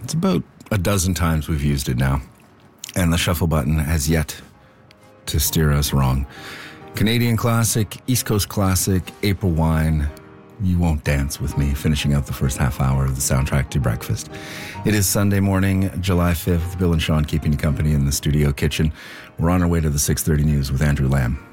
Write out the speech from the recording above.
It's about a dozen times we've used it now, and the shuffle button has yet to steer us wrong. Canadian classic, East Coast classic, April Wine, You Won't Dance With Me, finishing out the first half hour of the soundtrack to breakfast. It is Sunday morning, July 5th. Bill and Sean keeping you company in the studio kitchen. We're on our way to the 6:30 news with Andrew Lamb.